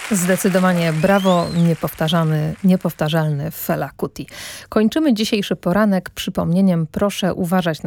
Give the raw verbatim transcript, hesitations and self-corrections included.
Zdecydowanie brawo, niepowtarzany, niepowtarzalny Fela Kuti. Kończymy dzisiejszy poranek przypomnieniem: proszę uważać na